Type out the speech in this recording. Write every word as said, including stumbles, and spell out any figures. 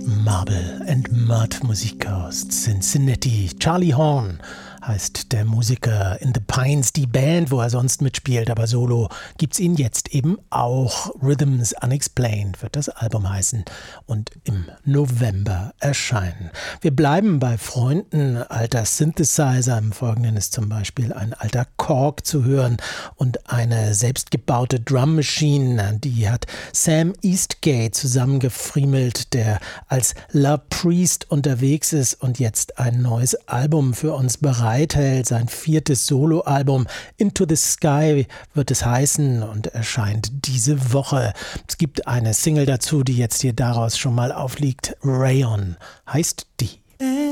Marble and Mud Musik aus Cincinnati. Charlie Horn heißt der Musiker in The Pines, die Band, wo er sonst mitspielt, aber solo gibt's ihn jetzt eben auch. Rhythms Unexplained wird das Album heißen und im November erscheinen. Wir bleiben bei Freunden alter Synthesizer. Im Folgenden ist zum Beispiel ein alter Korg zu hören und eine selbstgebaute Drum Machine, die hat Sam Eastgate zusammengefriemelt, der als La Priest unterwegs ist und jetzt ein neues Album für uns bereithält. Sein viertes Soloalbum Into the Sky wird es heißen und erscheint diese Woche. Es gibt eine Single dazu, die jetzt hier daraus schon mal aufliegt. Rayon heißt die.